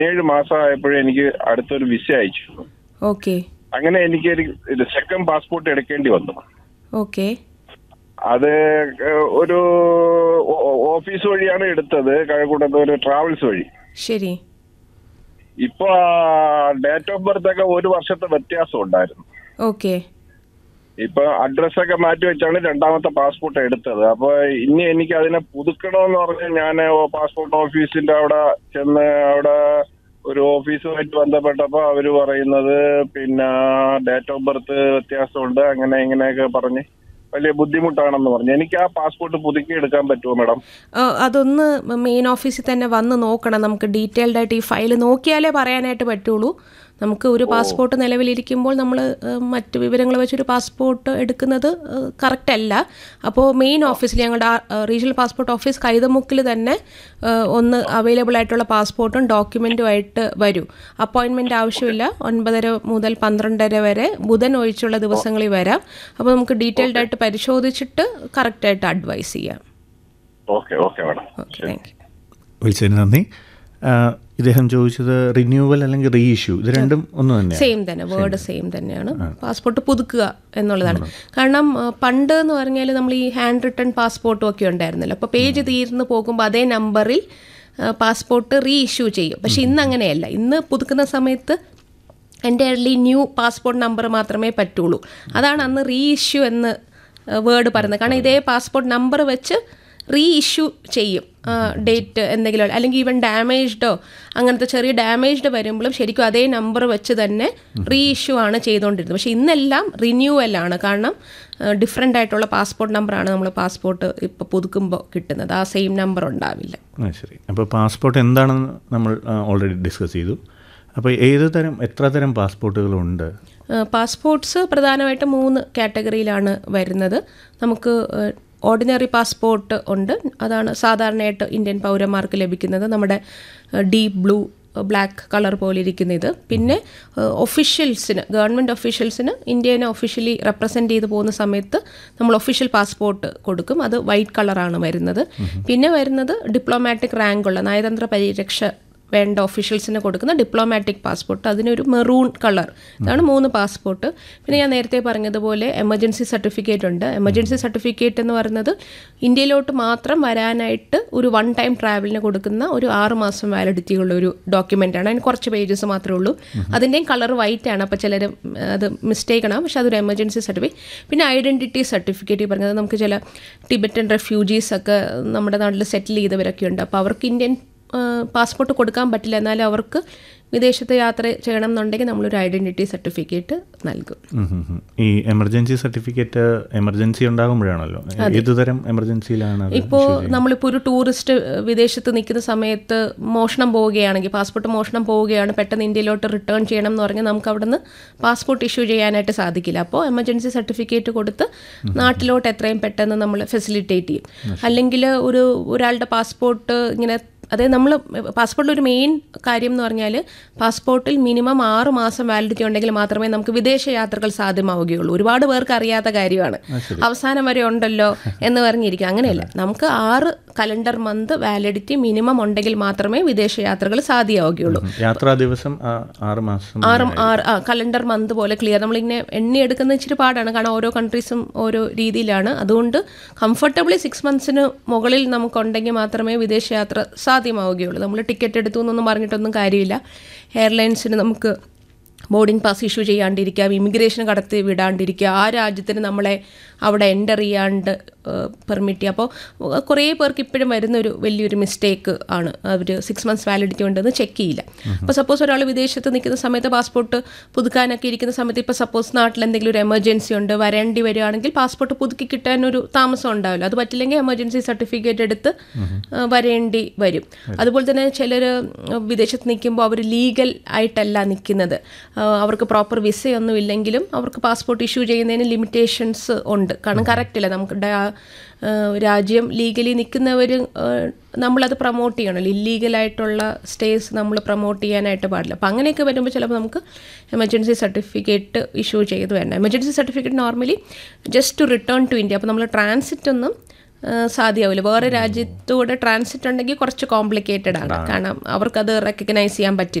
17 മാസമായപ്പോഴേ എനിക്ക് അടുത്തൊരു വിസ അയച്ചു. ഓക്കെ. അങ്ങനെ എനിക്ക് ഒരു സെക്കൻഡ് പാസ്പോർട്ട് എടുക്കേണ്ടി വന്നു. ഓക്കെ. അത് ഒരു ഓഫീസ് വഴിയാണ് എടുത്തത്, കഴക്കൂട്ടത്ത് ഒരു ട്രാവൽസ് വഴി. ശരി. ഇപ്പൊ ഡേറ്റ് ഓഫ് ബർത്ത് ഒക്കെ 1 വർഷത്തെ വ്യത്യാസം ഉണ്ടായിരുന്നു. ഓക്കെ. ഇപ്പൊ അഡ്രസ്സൊക്കെ മാറ്റി വെച്ചാണ് രണ്ടാമത്തെ പാസ്പോർട്ട് എടുത്തത്. അപ്പൊ ഇനി എനിക്ക് അതിനെ പുതുക്കണമെന്ന് പറഞ്ഞ് ഞാൻ പാസ്പോർട്ട് ഓഫീസിന്റെ അവിടെ ചെന്ന് അവിടെ ഒരു ഓഫീസുമായിട്ട് ബന്ധപ്പെട്ടപ്പോ അവര് പറയുന്നത് പിന്നെ ഡേറ്റ് ഓഫ് ബർത്ത് വ്യത്യാസമുണ്ട്, അങ്ങനെ ഇങ്ങനെയൊക്കെ പറഞ്ഞ് വലിയ ബുദ്ധിമുട്ടാണെന്ന് പറഞ്ഞു. എനിക്ക് ആ പാസ്പോർട്ട് പുതുക്കി എടുക്കാൻ പറ്റുമോ മാഡം? അതൊന്ന് മെയിൻ ഓഫീസിൽ തന്നെ വന്ന് നോക്കണം. നമുക്ക് ഡീറ്റെയിൽഡ് ആയിട്ട് ഈ ഫയൽ നോക്കിയാലേ പറയാനായിട്ട് പറ്റുള്ളൂ. നമുക്ക് ഒരു പാസ്പോർട്ട് നിലവിലിരിക്കുമ്പോൾ നമ്മൾ മറ്റ് വിവരങ്ങൾ വെച്ചൊരു പാസ്പോർട്ട് എടുക്കുന്നത് കറക്റ്റ് അല്ല. അപ്പോൾ മെയിൻ ഓഫീസിൽ ഞങ്ങളുടെ റീജിയണൽ പാസ്പോർട്ട് ഓഫീസ് കൈതമുക്കിൽ തന്നെ ഒന്ന് അവൈലബിൾ ആയിട്ടുള്ള പാസ്പോർട്ടും ഡോക്യുമെൻറ്റുമായിട്ട് വരും. അപ്പോയിൻമെൻറ്റ് ആവശ്യമില്ല. 9:30 മുതൽ 12:30 വരെ ബുധൻ ഒഴിച്ചുള്ള ദിവസങ്ങളിൽ വരാം. അപ്പോൾ നമുക്ക് ഡീറ്റെയിൽഡ് ആയിട്ട് പരിശോധിച്ചിട്ട് കറക്റ്റായിട്ട് അഡ്വൈസ് ചെയ്യാം. Okay okay madam. Okay, thank you. വിളിച്ചതിന് നന്ദി. ഇദ്ദേഹം ചോദിച്ചത് റിന്യൂവൽ അല്ലെങ്കിൽ റീ ഇഷ്യൂ, ഇത് രണ്ടും ഒന്ന് തന്നെ സെയിം തന്നെ, വേർഡ് സെയിം തന്നെയാണ്. പാസ്പോർട്ട് പുതുക്കുക എന്നുള്ളതാണ്. കാരണം പണ്ട് എന്ന് പറഞ്ഞാൽ നമ്മൾ ഈ ഹാൻഡ് റിട്ടൺ പാസ്പോർട്ടും ഒക്കെ ഉണ്ടായിരുന്നല്ലോ. അപ്പോൾ പേജ് തീർന്നു പോകുമ്പോൾ അതേ നമ്പറിൽ പാസ്പോർട്ട് റീ ഇഷ്യൂ ചെയ്യും. പക്ഷെ ഇന്ന് അങ്ങനെയല്ല. ഇന്ന് പുതുക്കുന്ന സമയത്ത് എൻ്റയർലി ന്യൂ പാസ്പോർട്ട് നമ്പർ മാത്രമേ പറ്റുള്ളൂ. അതാണ് അന്ന് റീ ഇഷ്യൂ എന്ന് വേർഡ് പറയുന്നത്. കാരണം ഇതേ പാസ്പോർട്ട് നമ്പർ വെച്ച് റീ ഇഷ്യൂ ചെയ്യും. ഡേറ്റ് എന്തെങ്കിലും അല്ലെങ്കിൽ ഈവൻ ഡാമേജ്ഡോ അങ്ങനത്തെ ചെറിയ ഡാമേജ്ഡ് വരുമ്പോഴും ശരിക്കും അതേ നമ്പർ വെച്ച് തന്നെ റീ ഇഷ്യൂ ആണ് ചെയ്തുകൊണ്ടിരുന്നത്. പക്ഷേ ഇന്നെല്ലാം റിന്യൂവലാണ്. കാരണം ഡിഫറെൻ്റ് ആയിട്ടുള്ള പാസ്പോർട്ട് നമ്പറാണ് നമ്മൾ പാസ്പോർട്ട് ഇപ്പോൾ പുതുക്കുമ്പോൾ കിട്ടുന്നത്. ആ സെയിം നമ്പർ ഉണ്ടാവില്ല. ശരി. അപ്പോൾ പാസ്പോർട്ട് എന്താണെന്ന് നമ്മൾ ഓൾറെഡി ഡിസ്കസ് ചെയ്തു. അപ്പോൾ എത്ര തരം പാസ്പോർട്ടുകളുണ്ട്? പാസ്പോർട്ട്സ് പ്രധാനമായിട്ട് 3 കാറ്റഗറിയിലാണ് വരുന്നത്. നമുക്ക് ഓർഡിനറി പാസ്പോർട്ട് ഉണ്ട്. അതാണ് സാധാരണയായിട്ട് ഇന്ത്യൻ പൗരന്മാർക്ക് ലഭിക്കുന്നത്. നമ്മുടെ ഡീപ് ബ്ലൂ ബ്ലാക്ക് കളർ പോലെ ഇരിക്കുന്ന ഇത്. പിന്നെ ഒഫീഷ്യൽസിന്, ഗവൺമെൻറ് ഒഫീഷ്യൽസിന് ഇന്ത്യനെ ഒഫീഷ്യലി റെപ്രസെൻറ്റ് ചെയ്ത് പോകുന്ന സമയത്ത് നമ്മൾ ഒഫീഷ്യൽ പാസ്പോർട്ട് കൊടുക്കും. അത് വൈറ്റ് കളറാണ് വരുന്നത്. പിന്നെ വരുന്നത് ഡിപ്ലോമാറ്റിക് റാങ്കുള്ള നയതന്ത്ര പരിരക്ഷ വേണ്ട ഒഫീഷ്യൽസിന് കൊടുക്കുന്ന ഡിപ്ലോമാറ്റിക് പാസ്പോർട്ട്, അതിനൊരു മെറൂൺ കളർ. ഇതാണ് 3 പാസ്പോർട്ട്. പിന്നെ ഞാൻ നേരത്തെ പറഞ്ഞതുപോലെ എമർജൻസി സർട്ടിഫിക്കറ്റ് ഉണ്ട്. എമർജൻസി സർട്ടിഫിക്കറ്റ് എന്ന് പറയുന്നത് ഇന്ത്യയിലോട്ട് മാത്രം വരാനായിട്ട് ഒരു 1 ടൈം ട്രാവലിന് കൊടുക്കുന്ന ഒരു 6 മാസം വാലിഡിറ്റി ഉള്ള ഒരു ഡോക്യുമെൻ്റാണ്. അതിന് കുറച്ച് പേജസ് മാത്രമേ ഉള്ളൂ. അതിൻ്റെയും കളർ വൈറ്റ് ആണ്. അപ്പോൾ ചിലർ അത് മിസ്റ്റേക്ക് ആണ്. പക്ഷേ അതൊരു എമർജൻസി സർട്ടിഫിക്കറ്റ്. പിന്നെ ഐഡൻറ്റിറ്റി സർട്ടിഫിക്കറ്റ് പറഞ്ഞത് നമുക്ക് ചില ടിബറ്റൻ റെഫ്യൂജീസൊക്കെ നമ്മുടെ നാട്ടിൽ സെറ്റിൽ ചെയ്തവരൊക്കെ ഉണ്ട്. അപ്പോൾ അവർക്ക് ഇന്ത്യൻ പാസ്പോർട്ട് കൊടുക്കാൻ പറ്റില്ല. എന്നാലും അവർക്ക് വിദേശത്ത് യാത്ര ചെയ്യണം എന്നുണ്ടെങ്കിൽ നമ്മളൊരു ഐഡൻറ്റിറ്റി സർട്ടിഫിക്കറ്റ് നൽകും. ഈ എമർജൻസി സർട്ടിഫിക്കറ്റ് എമർജൻസി ഉണ്ടാകുമ്പോഴാണല്ലോ. ഏതുതരം എമർജൻസിയിലാണ്? ഇപ്പോൾ നമ്മളിപ്പോൾ ഒരു ടൂറിസ്റ്റ് വിദേശത്ത് നിൽക്കുന്ന സമയത്ത് മോഷണം പോവുകയാണെങ്കിൽ, പാസ്പോർട്ട് മോഷണം പോവുകയാണ്, പെട്ടെന്ന് ഇന്ത്യയിലോട്ട് റിട്ടേൺ ചെയ്യണം എന്ന് പറഞ്ഞാൽ നമുക്ക് അവിടെ നിന്ന് പാസ്പോർട്ട് ഇഷ്യൂ ചെയ്യാനായിട്ട് സാധിക്കില്ല. അപ്പോൾ എമർജൻസി സർട്ടിഫിക്കറ്റ് കൊടുത്ത് നാട്ടിലോട്ട് എത്രയും പെട്ടെന്ന് നമ്മൾ ഫെസിലിറ്റേറ്റ് ചെയ്യും. അല്ലെങ്കിൽ ഒരാളുടെ പാസ്പോർട്ട് ഇങ്ങനെ, അതായത് നമ്മൾ പാസ്പോർട്ടിൽ ഒരു മെയിൻ കാര്യം എന്ന് പറഞ്ഞാൽ പാസ്പോർട്ടിൽ മിനിമം 6 മാസം വാലിഡിറ്റി ഉണ്ടെങ്കിൽ മാത്രമേ നമുക്ക് വിദേശ യാത്രകൾ സാധ്യമാവുകയുള്ളൂ. ഒരുപാട് പേർക്ക് അറിയാത്ത കാര്യമാണ്. അവസാനം വരെ ഉണ്ടല്ലോ എന്ന് പറഞ്ഞിരിക്കുക. അങ്ങനെയല്ല. നമുക്ക് 6 കലണ്ടർ മന്ത് വാലിഡിറ്റി മിനിമം ഉണ്ടെങ്കിൽ മാത്രമേ വിദേശ യാത്രകൾ സാധ്യമാവുകയുള്ളൂ. യാത്രാ ദിവസം 6 മാസം, 6 കലണ്ടർ മന്ത് പോലെ ക്ലിയർ. നമ്മളിങ്ങനെ എണ്ണിയെടുക്കുന്ന ഇച്ചിരി പാടാണ്. കാരണം ഓരോ കൺട്രീസും ഓരോ രീതിയിലാണ്. അതുകൊണ്ട് കംഫർട്ടബിളി 6 മന്ത്സിന് മുകളിൽ നമുക്കുണ്ടെങ്കിൽ മാത്രമേ വിദേശയാത്ര സാധ്യമാവുകയുള്ളൂ. നമ്മൾ ടിക്കറ്റ് എടുത്തു എന്നൊന്നും പറഞ്ഞിട്ടൊന്നും കാര്യമില്ല. എയർലൈൻസിന് നമുക്ക് ബോർഡിംഗ് പാസ് ഇഷ്യൂ ചെയ്യാണ്ടിരിക്കാം, ഇമിഗ്രേഷൻ കടത്തി വിടാണ്ടിരിക്കുക, ആ രാജ്യത്തിന് നമ്മളെ അവിടെ എൻ്റർ ചെയ്യാണ്ട് പെർമിറ്റ് ചെയ്യുക. അപ്പോൾ കുറേ പേർക്ക് ഇപ്പോഴും വരുന്നൊരു വലിയൊരു മിസ്റ്റേക്ക് ആണ്. അവർ 6 മന്ത്സ് വാലിഡിറ്റി ഉണ്ടെന്ന് ചെക്ക് ചെയ്യില്ല. അപ്പോൾ സപ്പോസ് ഒരാൾ വിദേശത്ത് നിൽക്കുന്ന സമയത്ത് പാസ്പോർട്ട് പുതുക്കാനൊക്കെ ഇരിക്കുന്ന സമയത്ത്, ഇപ്പോൾ സപ്പോസ് നാട്ടിൽ എന്തെങ്കിലും ഒരു എമർജൻസി ഉണ്ട്, വരേണ്ടി വരികയാണെങ്കിൽ പാസ്പോർട്ട് പുതുക്കി കിട്ടാനൊരു താമസം ഉണ്ടാവില്ല. അത് പറ്റില്ലെങ്കിൽ എമർജൻസി സർട്ടിഫിക്കറ്റ് എടുത്ത് വരേണ്ടി വരും. അതുപോലെ തന്നെ ചിലർ വിദേശത്ത് നിൽക്കുമ്പോൾ അവർ ലീഗൽ ആയിട്ടല്ല നിൽക്കുന്നത്. അവർക്ക് പ്രോപ്പർ വിസയൊന്നും ഇല്ലെങ്കിലും അവർക്ക് പാസ്പോർട്ട് ഇഷ്യൂ ചെയ്യുന്നതിന് ലിമിറ്റേഷൻസ് ഉണ്ട്. കാരണം കറക്റ്റില്ല. നമുക്ക് രാജ്യം ലീഗലി നിൽക്കുന്നവർ നമ്മളത് പ്രൊമോട്ട് ചെയ്യണം. ഇല്ലീഗലായിട്ടുള്ള സ്റ്റേസ് നമ്മൾ പ്രൊമോട്ട് ചെയ്യാനായിട്ട് പാടില്ല. അപ്പോൾ അങ്ങനെയൊക്കെ വരുമ്പോൾ ചിലപ്പോൾ നമുക്ക് എമർജൻസി സർട്ടിഫിക്കറ്റ് ഇഷ്യൂ ചെയ്ത് വരണം. Emergency certificate normally just to return to India. അപ്പോൾ നമ്മൾ ട്രാൻസിറ്റ് ഒന്നും സാധ്യമാവില്ല. വേറെ രാജ്യത്തൂടെ ട്രാൻസിറ്റ് ഉണ്ടെങ്കിൽ കുറച്ച് കോംപ്ലിക്കേറ്റഡ് ആണ്, കാരണം അവർക്കത് റെക്കഗ്നൈസ് ചെയ്യാൻ പറ്റില്ല.